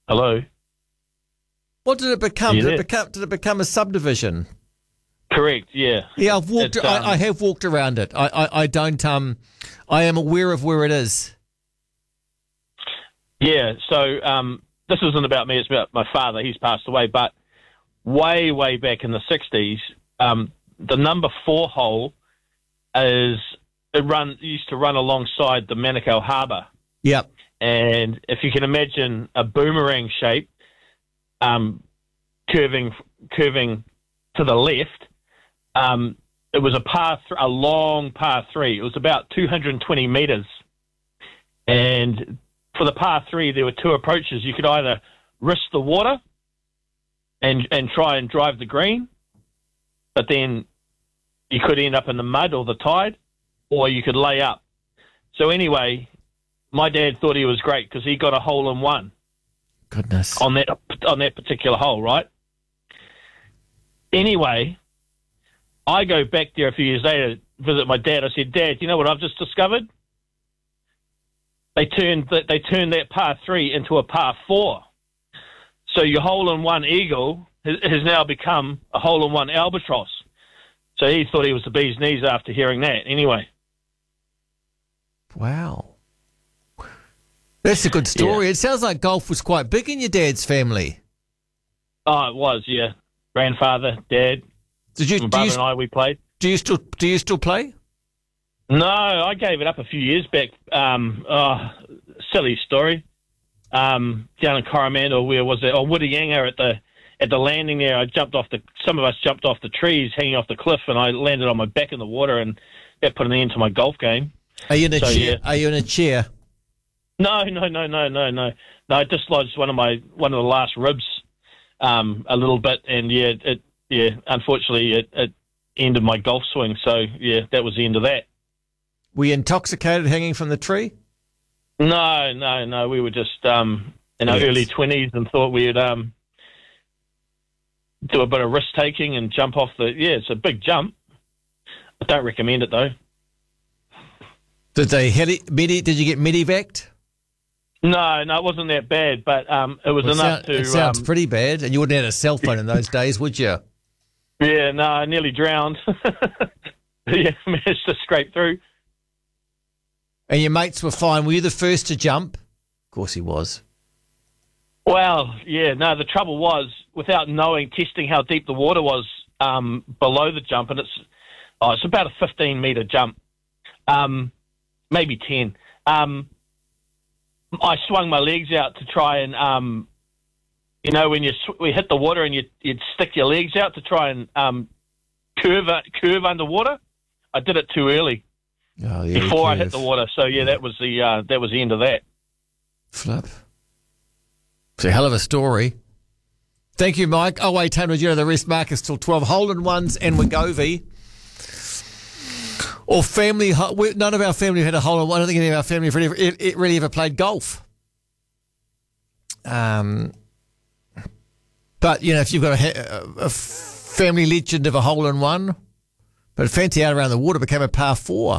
Hello? What did it become? You Did there? it become a subdivision? Correct, yeah. Yeah, I've walked. It's, I have walked around it. I don't. I am aware of where it is. Yeah, so this isn't about me, it's about my father. He's passed away, but way, way back in the 60s, the number 4 hole used to run alongside the Manukau Harbour. Yep. And if you can imagine a boomerang shape curving to the left, it was a long par 3. It was about 220 metres. And for the par 3, there were 2 approaches. You could either risk the water and try and drive the green, but then you could end up in the mud or the tide, or you could lay up. So anyway, my dad thought he was great because he got a hole-in-one. Goodness. On that particular hole, right? Anyway, I go back there a few years later to visit my dad. I said, Dad, you know what I've just discovered? They turned that par 3 into a par 4. So your hole-in-one eagle has now become a hole-in-one albatross. So he thought he was the bee's knees after hearing that. Anyway. Wow. That's a good story. Yeah. It sounds like golf was quite big in your dad's family. Oh, it was, yeah. Grandfather, dad, my brother and I, we played. Do you still play? No, I gave it up a few years back. Silly story. Down in Coromandel, where was it? Oh, Woodayanga at the landing there. Some of us jumped off the trees, hanging off the cliff, and I landed on my back in the water, and that put an end to my golf game. Are you in a chair? Yeah. Are you in a chair? No. I dislodged one of the last ribs, a little bit, and unfortunately, it ended my golf swing. So yeah, that was the end of that. Were you intoxicated hanging from the tree? No. We were just in our Yes. early 20s and thought we'd do a bit of risk taking and jump off the. Yeah, it's a big jump. I don't recommend it though. Did you get medevaced? No, it wasn't that bad, but it was enough to. It sounds pretty bad, and you wouldn't have had a cell phone in those days, would you? Yeah, no, I nearly drowned. Yeah, managed to scrape through. And your mates were fine. Were you the first to jump? Of course he was. Well, yeah, no, the trouble was, without testing how deep the water was below the jump, and it's about a 15-metre jump, maybe 10. I swung my legs out to try and, when we hit the water and you'd stick your legs out to try and curve underwater. I did it too early before I hit the water. So yeah, that was the end of that. Flip. It's a hell of a story. Thank you, Mike. 0800, the rest, Marcus, till 12. Hole-in-ones and Wegovy. Or family, none of our family had a hole-in-one. I don't think any of our family really ever played golf. But, if you've got a family legend of a hole-in-one, but fancy out around the water became a par 4.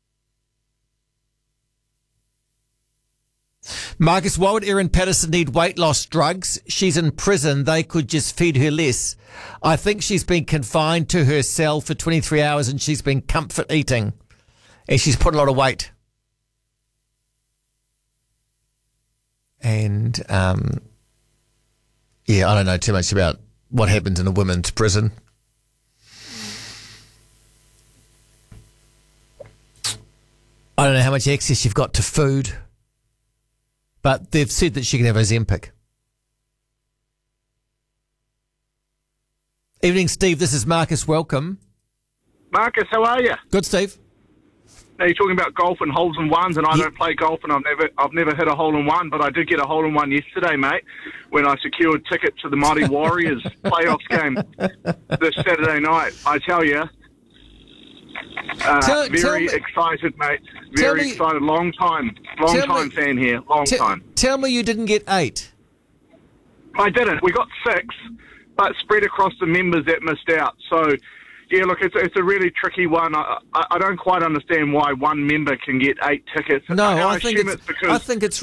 Marcus, why would Erin Patterson need weight loss drugs? She's in prison. They could just feed her less. I think she's been confined to her cell for 23 hours and she's been comfort eating. And she's put a lot of weight. And, I don't know too much about what happens in a women's prison. I don't know how much access you've got to food. But they've said that she can have Ozempic. Evening, Steve. This is Marcus. Welcome. Marcus, how are you? Good, Steve. Now you're talking about golf and holes in ones, and I don't play golf, and I've never hit a hole in one, but I did get a hole in one yesterday, mate, when I secured tickets to the Mighty Warriors playoffs game this Saturday night. I tell you, very excited, mate. Very excited. Long time fan here. Long time. Tell me you didn't get 8. I didn't. We got 6, but spread across the members that missed out. So, yeah, look, it's a really tricky one. I don't quite understand why one member can get 8 tickets. No, I think it's